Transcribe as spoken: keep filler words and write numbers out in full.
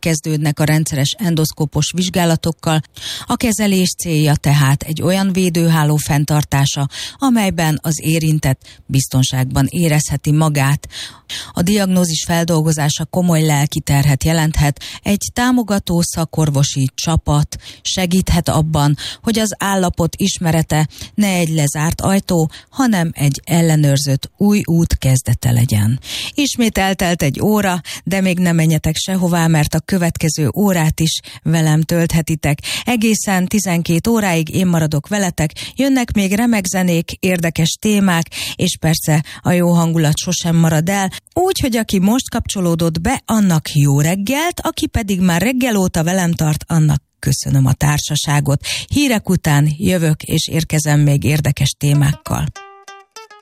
megkezdődnek a rendszeres endoszkópos vizsgálatokkal. A kezelés célja tehát egy olyan védőháló fenntartása, amelyben az érintett biztonságban érezheti magát. A diagnózis feldolgozása komoly lelki terhet jelenthet, egy támogató szakorvosi csapat segíthet abban, hogy az állapot ismerete ne egy lezárt ajtó, hanem egy ellenőrzött új út kezdete legyen. Ismét eltelt egy óra, de még nem menjetek sehová, mert a következő órát is velem tölthetitek. Egészen tizenkét óráig én maradok veletek, jönnek még remek zenék, érdekes témák, és persze a jó hangulat sosem marad el, úgyhogy aki most kapcsolódott be, annak jó reggelt, aki pedig már reggel óta velem tart, annak köszönöm a társaságot. Hírek után jövök, és érkezem még érdekes témákkal.